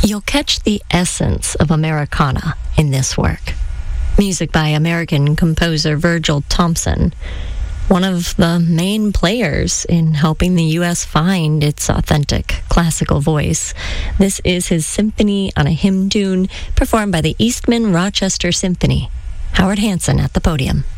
You'll catch the essence of Americana in this work. Music by American composer Virgil Thompson, one of the main players in helping the U.S. find its authentic classical voice. This is his symphony on a hymn tune performed by the Eastman Rochester Symphony. Howard Hanson at the podium.